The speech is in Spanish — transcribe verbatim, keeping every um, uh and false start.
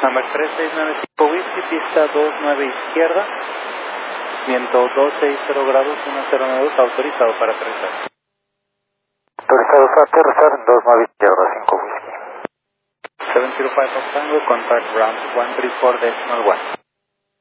Number tres seis nueve cinco Whiskey, pista dos nueve izquierda, viento dos sesenta grados, uno cero nueve dos, autorizado para aterrizar. Autorizado para aterrizar, dos nueve izquierda, cinco Whiskey. siete cero cinco of Tango, contact ground one three four decimal one.